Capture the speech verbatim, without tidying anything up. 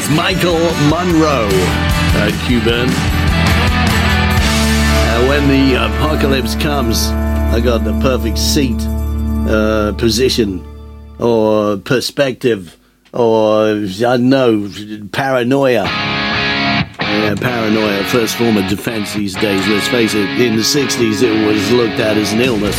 Michael Monroe, uh, Cuban. Uh, when the apocalypse comes, I got the perfect seat, uh, position, or perspective, or, I don't know, paranoia. Yeah, paranoia, first form of defense these days. Let's face it, in the sixties it was looked at as an illness.